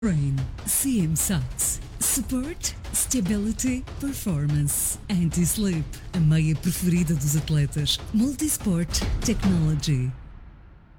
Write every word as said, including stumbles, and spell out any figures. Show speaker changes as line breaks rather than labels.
Rain, C M SAT. Support, Stability, Performance. Anti-Sleep, a meia preferida dos atletas. Multisport Technology.